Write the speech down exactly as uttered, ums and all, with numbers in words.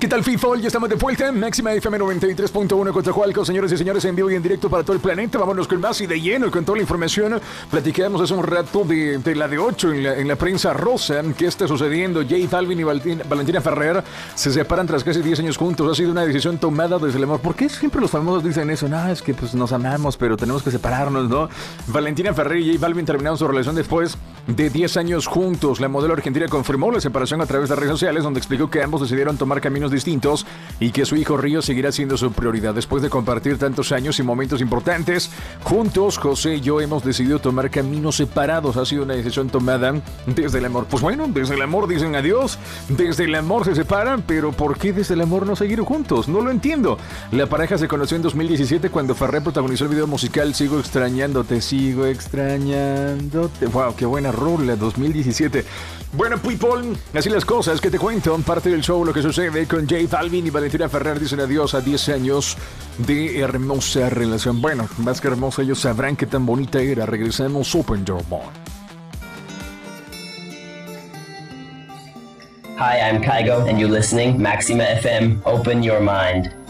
¿Qué tal, FIFA? Ya estamos de vuelta. Máxima F M noventa y tres punto uno Coatzacoalcos, señores y señores, en vivo y en directo para todo el planeta. Vámonos con más y de lleno con toda la información. Platicamos hace un rato de, de la de ocho en la, en la prensa rosa. ¿Qué está sucediendo? J Balvin y Valentina, Valentina Ferrer se separan tras casi diez años juntos. Ha sido una decisión tomada desde el amor. ¿Por qué siempre los famosos dicen eso? No, es que pues nos amamos, pero tenemos que separarnos, ¿no? Valentina Ferrer y J Balvin terminaron su relación después de diez años juntos. La modelo argentina confirmó la separación a través de redes sociales, donde explicó que ambos decidieron tomar caminos distintos y que su hijo Río seguirá siendo su prioridad. Después de compartir tantos años y momentos importantes juntos, José y yo hemos decidido tomar caminos separados. Ha sido una decisión tomada desde el amor. Pues bueno, desde el amor dicen adiós, desde el amor se separan, pero ¿por qué desde el amor no seguir juntos? No lo entiendo. La pareja se conoció en dos mil diecisiete cuando Ferrer protagonizó el video musical Sigo extrañándote, sigo extrañándote. Wow, qué buena rola, dos mil diecisiete. Bueno, people, así las cosas que te cuento. Parte del show, lo que sucede con J Balvin y Valentina Ferrer dicen adiós a diez años de hermosa relación. Bueno, más que hermosa, ellos sabrán qué tan bonita era. Regresamos, Open Your Mind. Hi, I'm Kygo, and you're listening Maxima F M. Open your mind.